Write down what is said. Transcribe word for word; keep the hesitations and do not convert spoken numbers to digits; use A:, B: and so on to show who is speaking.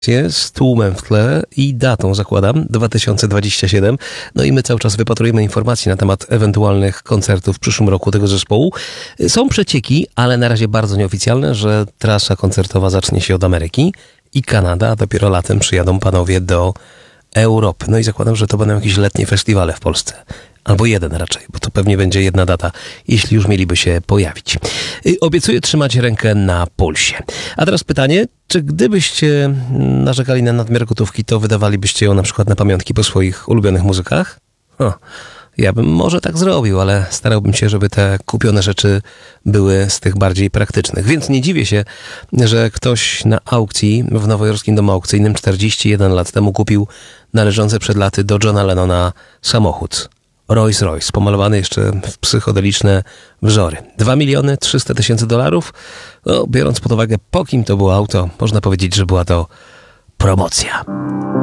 A: z tłumem w tle i datą, zakładam, dwa tysiące dwudziesty siódmy. No i my cały czas wypatrujemy informacji na temat ewentualnych koncertów w przyszłym roku tego zespołu. Są przecieki, ale na razie bardzo nieoficjalne, że trasa koncertowa zacznie się od Ameryki i Kanada, a dopiero latem przyjadą panowie do Europy. No i zakładam, że to będą jakieś letnie festiwale w Polsce. Albo jeden raczej, bo to pewnie będzie jedna data, jeśli już mieliby się pojawić. Obiecuję trzymać rękę na pulsie. A teraz pytanie, czy gdybyście narzekali na nadmiar gotówki, to wydawalibyście ją na przykład na pamiątki po swoich ulubionych muzykach? O, ja bym może tak zrobił, ale starałbym się, żeby te kupione rzeczy były z tych bardziej praktycznych. Więc nie dziwię się, że ktoś na aukcji w nowojorskim domu aukcyjnym czterdzieści jeden lat temu kupił należący przed laty do Johna Lennona samochód. Rolls Royce, pomalowany jeszcze w psychodeliczne wzory. dwa miliony trzysta tysięcy dolarów. No, biorąc pod uwagę, po kim to było auto, można powiedzieć, że była to promocja.